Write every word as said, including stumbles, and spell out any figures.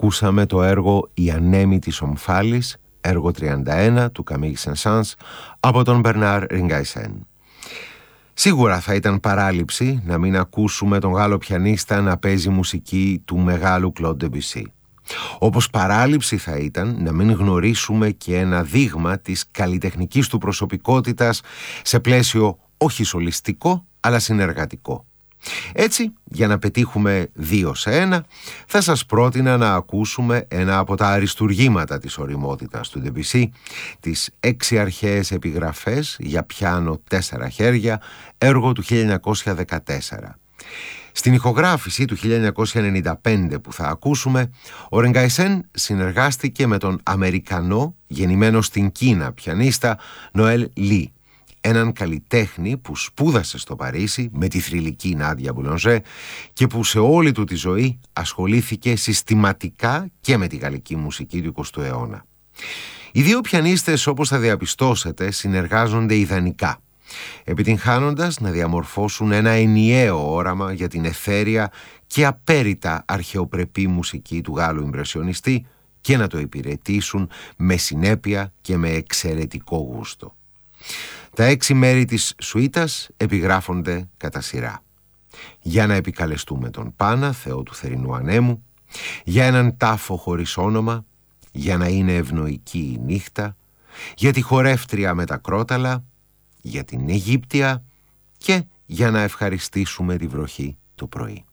Ακούσαμε το έργο «Η ανέμη της Ομφάλης», έργο τριάντα ένα του Καμίγ Σεν-Σανς από τον Μπερνάρ Ριγκάισεν. Σίγουρα θα ήταν παράληψη να μην ακούσουμε τον Γάλλο πιανίστα να παίζει μουσική του μεγάλου Κλοντ Ντεμπουσί. Όπως παράληψη θα ήταν να μην γνωρίσουμε και ένα δείγμα της καλλιτεχνικής του προσωπικότητας σε πλαίσιο όχι σολιστικό αλλά συνεργατικό. Έτσι, για να πετύχουμε δύο σε ένα, θα σας πρότεινα να ακούσουμε ένα από τα αριστουργήματα της ωριμότητας του Ντεμπουσί, τις έξι αρχαίες επιγραφές για πιάνο τέσσερα χέρια, έργο του χίλια εννιακόσια δεκατέσσερα. Στην ηχογράφηση του χίλια εννιακόσια ενενήντα πέντε που θα ακούσουμε, ο Ριγκάισεν συνεργάστηκε με τον Αμερικανό, γεννημένο στην Κίνα πιανίστα, Νοέλ Λι, έναν καλλιτέχνη που σπούδασε στο Παρίσι με τη θρυλική Νάντια Μπουλονζέ και που σε όλη του τη ζωή ασχολήθηκε συστηματικά και με τη γαλλική μουσική του εικοστού αιώνα. Οι δύο πιανίστες, όπως θα διαπιστώσετε, συνεργάζονται ιδανικά, επιτυγχάνοντας να διαμορφώσουν ένα ενιαίο όραμα για την αιθέρια και απέριτα αρχαιοπρεπή μουσική του Γάλλου ιμπρεσιονιστή και να το υπηρετήσουν με συνέπεια και με εξαιρετικό γούστο. Τα έξι μέρη της σουίτας επιγράφονται κατά σειρά. Για να επικαλεστούμε τον Πάνα, Θεό του θερινού ανέμου, για έναν τάφο χωρίς όνομα, για να είναι ευνοϊκή η νύχτα, για τη χορεύτρια με τα κρόταλα, για την Αιγύπτια και για να ευχαριστήσουμε τη βροχή το πρωί.